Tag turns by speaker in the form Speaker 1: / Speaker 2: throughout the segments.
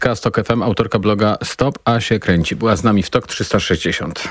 Speaker 1: Dziennikarka z TOK FM, autorka bloga Stop, a się kręci. Była z nami w TOK 360.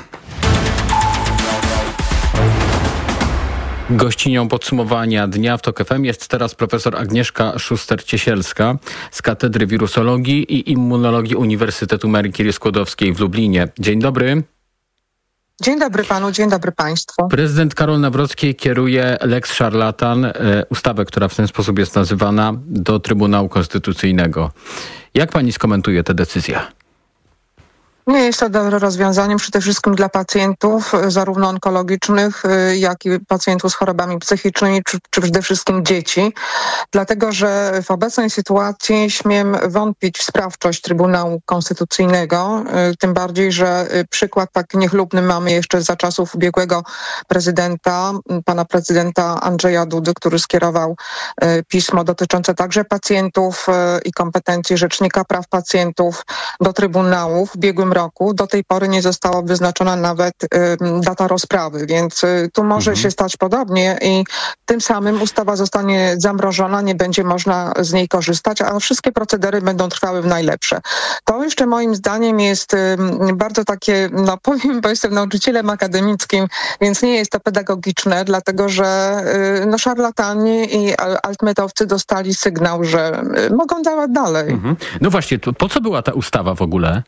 Speaker 1: Gościnią podsumowania dnia w TOK FM jest teraz profesor Agnieszka Szuster-Ciesielska z Katedry Wirusologii i Immunologii Uniwersytetu Marii Curie-Skłodowskiej w Lublinie. Dzień dobry.
Speaker 2: Dzień dobry panu, dzień dobry państwu.
Speaker 1: Prezydent Karol Nawrocki kieruje lex szarlatan, ustawę, która w ten sposób jest nazywana, do Trybunału Konstytucyjnego. Jak pani skomentuje tę decyzję?
Speaker 2: Nie jest to dobre rozwiązanie przede wszystkim dla pacjentów, zarówno onkologicznych, jak i pacjentów z chorobami psychicznymi, czy przede wszystkim dzieci. Dlatego, że w obecnej sytuacji śmiem wątpić w sprawczość Trybunału Konstytucyjnego. Tym bardziej, że przykład tak niechlubny mamy jeszcze za czasów ubiegłego prezydenta, pana prezydenta Andrzeja Dudy, który skierował pismo dotyczące także pacjentów i kompetencji Rzecznika Praw Pacjentów do Trybunału w ubiegłym roku. Do tej pory nie została wyznaczona nawet data rozprawy, więc tu może się stać podobnie i tym samym ustawa zostanie zamrożona, nie będzie można z niej korzystać, a wszystkie procedery będą trwały w najlepsze. To jeszcze moim zdaniem jest bardzo takie, powiem, bo jestem nauczycielem akademickim, więc nie jest to pedagogiczne, dlatego że szarlatani i altmetowcy dostali sygnał, że mogą działać dalej.
Speaker 1: No właśnie, to po co była ta ustawa w ogóle?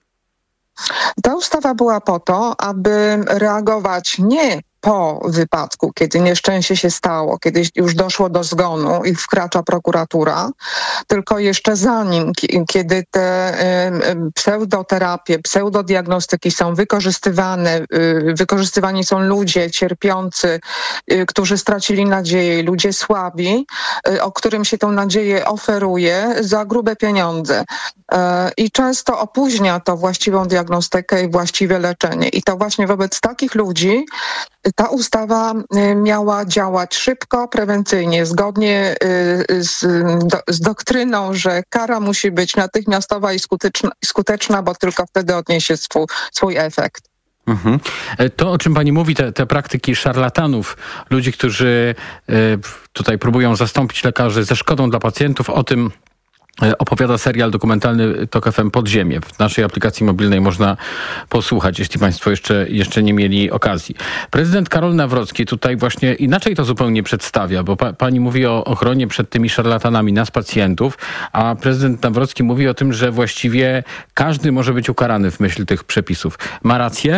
Speaker 2: Ta ustawa była po to, aby reagować nie po wypadku, kiedy nieszczęście się stało, kiedy już doszło do zgonu i wkracza prokuratura, tylko jeszcze zanim, kiedy te pseudoterapie, pseudodiagnostyki są wykorzystywane, wykorzystywani są ludzie cierpiący, którzy stracili nadzieję, ludzie słabi, o którym się tę nadzieję oferuje za grube pieniądze. I często opóźnia to właściwą diagnostykę i właściwe leczenie. I to właśnie wobec takich ludzi ta ustawa miała działać szybko, prewencyjnie, zgodnie z doktryną, że kara musi być natychmiastowa i skuteczna, bo tylko wtedy odniesie swój efekt.
Speaker 1: To, o czym pani mówi, te praktyki szarlatanów, ludzi, którzy tutaj próbują zastąpić lekarzy ze szkodą dla pacjentów, o tym opowiada serial dokumentalny TOK FM Podziemie. W naszej aplikacji mobilnej można posłuchać, jeśli państwo jeszcze nie mieli okazji. Prezydent Karol Nawrocki tutaj właśnie inaczej to zupełnie przedstawia, bo pani mówi o ochronie przed tymi szarlatanami nas, pacjentów, a prezydent Nawrocki mówi o tym, że właściwie każdy może być ukarany w myśl tych przepisów. Ma rację?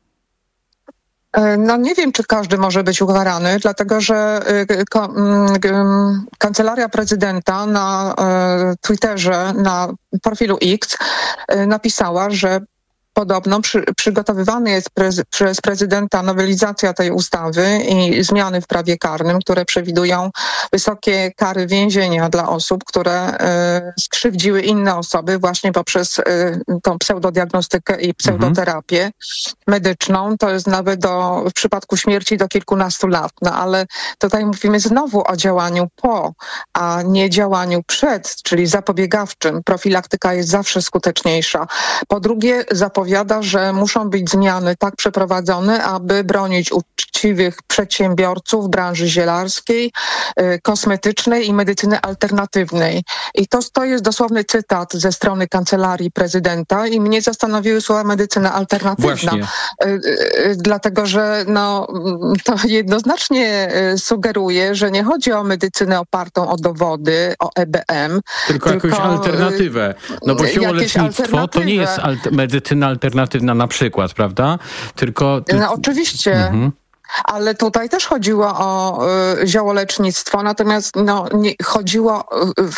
Speaker 2: Nie wiem, czy każdy może być ukarany, dlatego że Kancelaria Prezydenta na Twitterze, na profilu X napisała, że podobno przygotowywany jest przez prezydenta nowelizacja tej ustawy i zmiany w prawie karnym, które przewidują wysokie kary więzienia dla osób, które skrzywdziły inne osoby właśnie poprzez tą pseudodiagnostykę i pseudoterapię medyczną. To jest nawet w przypadku śmierci do kilkunastu lat. Ale tutaj mówimy znowu o działaniu po, a nie działaniu przed, czyli zapobiegawczym. Profilaktyka jest zawsze skuteczniejsza. Po drugie, zapowiada, że muszą być zmiany tak przeprowadzone, aby bronić uczciwych przedsiębiorców branży zielarskiej, kosmetycznej i medycyny alternatywnej. I to jest dosłowny cytat ze strony Kancelarii Prezydenta i mnie zastanowiły słowa medycyna alternatywna.
Speaker 1: Właśnie.
Speaker 2: Dlatego, że to jednoznacznie sugeruje, że nie chodzi o medycynę opartą o dowody, o EBM.
Speaker 1: Tylko jakąś alternatywę. Bo ziołolecznictwo to nie jest medycyna alternatywna na przykład, prawda? Tylko...
Speaker 2: oczywiście. Ale tutaj też chodziło o ziołolecznictwo, natomiast nie chodziło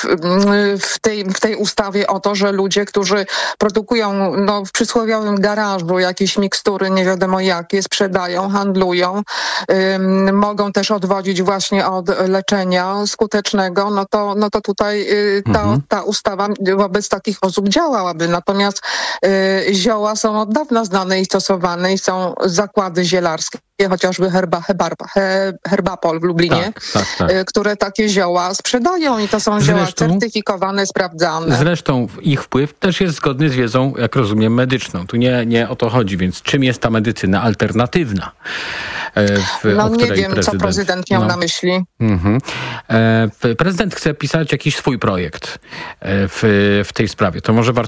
Speaker 2: w tej ustawie o to, że ludzie, którzy produkują w przysłowiowym garażu jakieś mikstury, nie wiadomo jakie, sprzedają, handlują, mogą też odwodzić właśnie od leczenia skutecznego, no to tutaj ta ustawa wobec takich osób działałaby. Natomiast zioła są od dawna znane i stosowane i są zakłady zielarskie, chociażby Herbapol w Lublinie, które takie zioła sprzedają i to są zioła certyfikowane, sprawdzane.
Speaker 1: Zresztą ich wpływ też jest zgodny z wiedzą, jak rozumiem, medyczną. Tu nie o to chodzi, więc czym jest ta medycyna alternatywna?
Speaker 2: Nie wiem, co prezydent miał na myśli.
Speaker 1: Prezydent chce pisać jakiś swój projekt w tej sprawie. To może warto